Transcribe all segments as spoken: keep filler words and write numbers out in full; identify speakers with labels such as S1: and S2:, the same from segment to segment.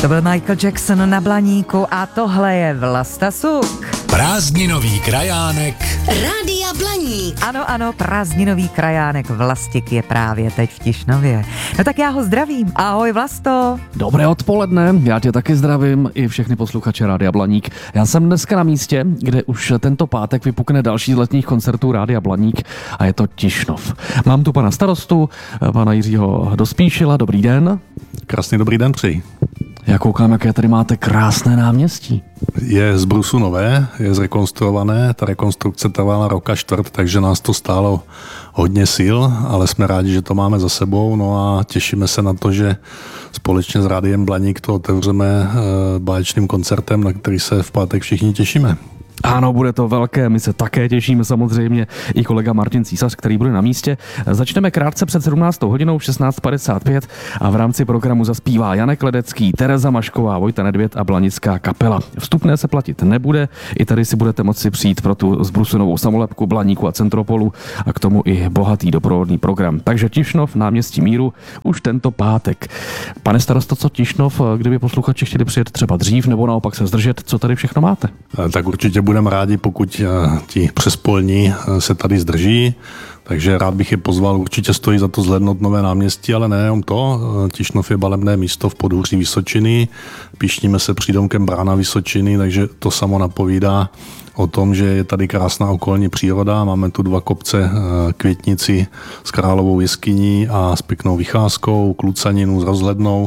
S1: To byl Michael Jackson na Blaníku a tohle je Vlasta Suk.
S2: Prázdninový krajánek
S3: Rádia Blaník.
S1: Ano, ano, prázdninový krajánek Vlastik je právě teď v Tišnově. No tak já ho zdravím. Ahoj Vlasto.
S4: Dobré odpoledne, já tě taky zdravím i všechny posluchače Rádia Blaník. Já jsem dneska na místě, kde už tento pátek vypukne další z letních koncertů Rádia Blaník a je to Tišnov. Mám tu pana starostu, pana Jiřího Dospíšila, dobrý den.
S5: Krásný dobrý den přeji.
S4: Já koukám, jaké tady máte krásné náměstí.
S5: Je z brusu nové, je zrekonstruované, ta rekonstrukce trvala roka čtvrt, takže nás to stálo hodně sil, ale jsme rádi, že to máme za sebou, no a těšíme se na to, že společně s Rádiem Blaník to otevřeme báječným koncertem, na který se v pátek všichni těšíme.
S4: Ano, bude to velké, my se také těšíme samozřejmě, i kolega Martin Císař, který bude na místě. Začneme krátce před sedmnáctou hodinou v šestnáct padesát pět a v rámci programu zaspívá Janek Ledecký, Tereza Mašková, Vojta Nedvěd a Blanická kapela. Vstupné se platit nebude, i tady si budete moci přijít pro tu zbrusunovou samolepku Blaníku a Centropolu a k tomu i bohatý doprovodný program. Takže Tišnov, náměstí Míru, už tento pátek. Pane starosto, co Tišnov, kdyby posluchači chtěli přijet třeba dřív nebo naopak se zdržet, co tady všechno máte?
S5: Tak určitě budeme rádi, pokud ti přespolní se tady zdrží, takže rád bych je pozval, určitě stojí za to zhlédnout Nové náměstí, ale nejenom to, Tišnov je balebné místo v podhůří Vysočiny, píšníme se přídomkem Brána Vysočiny, takže to samo napovídá o tom, že je tady krásná okolní příroda, máme tu dva kopce, Květnici s Královou jeskyní a s pěknou vycházkou, Klucaninu s rozhlednou,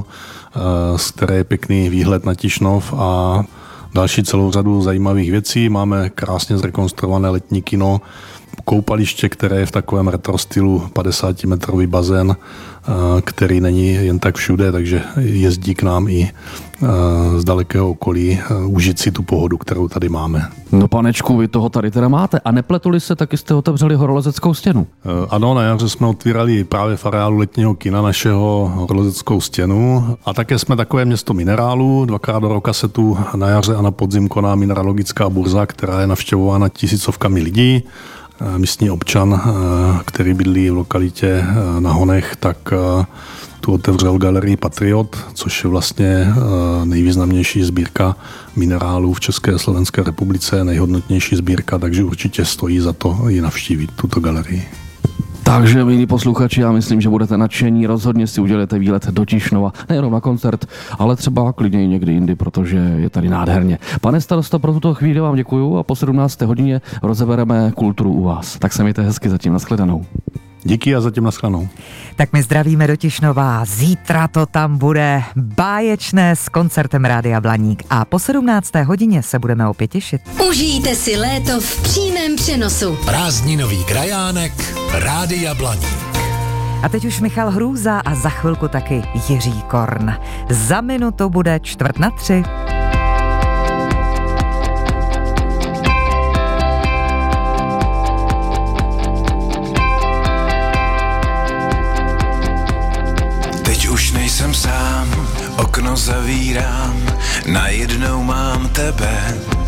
S5: z které je pěkný výhled na Tišnov a další celou řadu zajímavých věcí. Máme krásně zrekonstruované letní kino, koupaliště, které je v takovém retro stylu, padesátimetrový bazén, který není jen tak všude, takže jezdí k nám i z dalekého okolí užít si tu pohodu, kterou tady máme.
S4: No panečku, vy toho tady teda máte. A nepletuli se, taky jste otevřeli horolezeckou stěnu?
S5: Ano, na jaře jsme otvírali právě v areálu letního kina našeho horolezeckou stěnu a také jsme takové město minerálů. Dvakrát do roka se tu na jaře a na podzim koná mineralogická burza, která je navštěvována tisícovkami lidí. Místní občan, který bydlí v lokalitě na Honech, tak tu otevřel galerii Patriot, což je vlastně nejvýznamnější sbírka minerálů v České a Slovenské republice, nejhodnotnější sbírka, takže určitě stojí za to ji navštívit, tuto galerii.
S4: Takže, milí posluchači, já myslím, že budete nadšení, rozhodně si udělejte výlet do Tišnova, nejenom na koncert, ale třeba klidně i někdy jindy, protože je tady nádherně. Pane starosto, pro tuto chvíli vám děkuju a po sedmnácté hodině rozebereme kulturu u vás. Tak se mějte hezky, zatím nashledanou.
S5: Díky a zatím nashledanou.
S1: Tak my zdravíme do Tišnova. Zítra to tam bude báječné s koncertem Rádia Blaník a po sedmnácté hodině se budeme opět těšit.
S3: Užijte si léto v přímém přenosu.
S2: Prázdninový krajánek Rádia Blaník.
S1: A teď už Michal Hrůza a za chvilku taky Jiří Korn. Za minutu bude čtvrt na tři.
S6: Teď už nejsem sám, okno zavírám, najednou mám tebe.